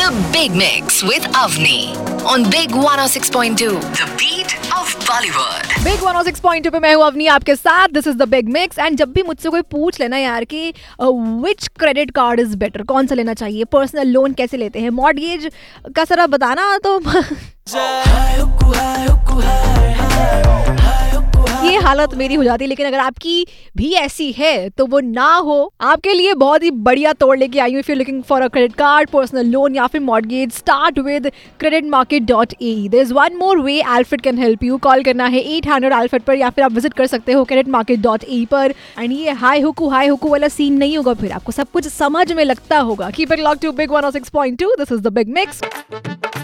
The Big Mix with Avni on Big 106.2. The beat of Bollywood. Big 106.2 पे मैं हूँ अवनी आपके साथ. This is the big mix. And जब भी मुझसे कोई पूछ लेना यार कि विच क्रेडिट कार्ड इज बेटर, कौन सा लेना चाहिए, पर्सनल लोन कैसे लेते हैं, मॉर्गेज का सारा बताना, तो ये हालत मेरी हो जाती है. लेकिन अगर आपकी भी ऐसी है तो वो ना हो, आपके लिए बहुत ही बढ़िया तोड़ लेके आई हूँ. If you looking for a credit card, personal loan या फिर mortgage, start with creditmarket.ae. There is one more way Alfred can help you. Call करना है 800 अल्फ्रेड पर या फिर आप विजिट कर सकते हो creditmarket.ae पर. एंड ये हाई हुकू वाला सीन नहीं होगा, फिर आपको सब कुछ समझ में लगता होगा. Keep it locked to big 106.2. This is the big mix.